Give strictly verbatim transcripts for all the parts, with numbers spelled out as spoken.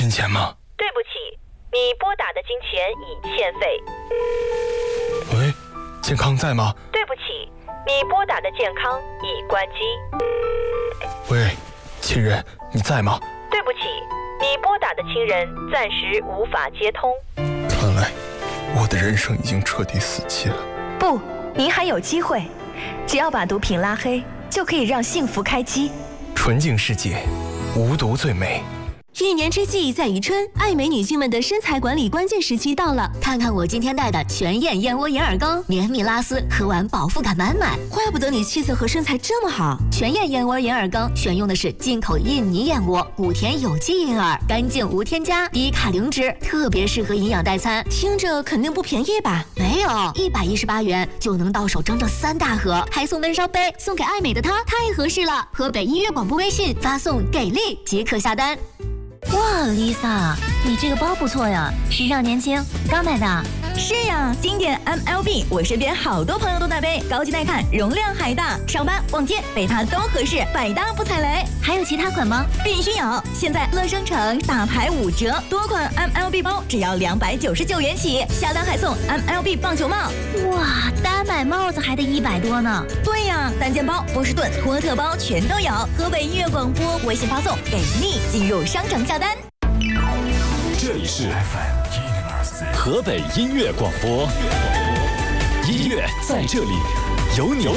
金钱吗？ 对不起，你拨打的金钱已欠费。 喂，健康在吗？ 对不起，你拨打的健康已关机。 喂，亲人，你在吗？ 对不起，你拨打的亲人暂时无法接通。 看来我的人生已经彻底死期了。 不，您还有机会，只要把毒品拉黑，就可以让幸福开机。 纯净世界，无毒最美。 一年之计在于春，爱美女性们的身材管理关键时期到了。 看看我今天带的全燕燕窝银耳羹，绵密拉丝，喝完饱腹感满满。 怪不得你气色和身材这么好。 全燕燕窝银耳羹选用的是进口印尼燕窝，谷田有机银耳，干净无添加，低卡零脂，特别适合营养代餐。 听着肯定不便宜吧？ 没有，一百一十八元就能到手整整三大盒，还送温烧杯，送给爱美的她太合适了。河北音乐广播微信发送给力即可下单。 哇 ，Lisa， 你这个包不错呀，时尚年轻，刚买的。 是呀，经典 M L B， 我身边好多朋友都在背，高级耐看，容量还大，上班逛街背它都合适，百搭不踩雷。 还有其他款吗？ 必须有！现在乐商城大牌五折，多款 M L B 包只要两百九十九元起，下单还送 M L B 棒球帽。 哇，单买帽子还得一百多呢。 对呀，单肩包、波士顿、托特包全都有。河北音乐广播微信发送给力，进入商城下单。 这里是 F M 一零二四河北音乐广播，音乐在这里，有你。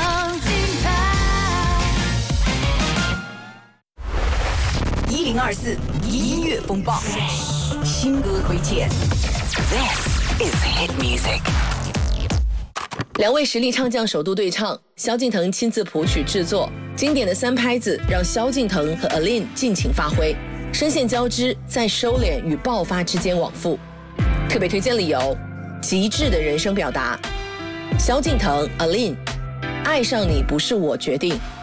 一零二四音乐风暴，新歌推荐。This is hit music。 两位实力唱将首度对唱，萧敬腾亲自谱曲制作，经典的三拍子让萧敬腾和 Aline 尽情发挥，声线交织，在收敛与爆发之间往复。特别推荐理由：极致的人生表达。萧敬腾 Aline， 爱上你不是我决定，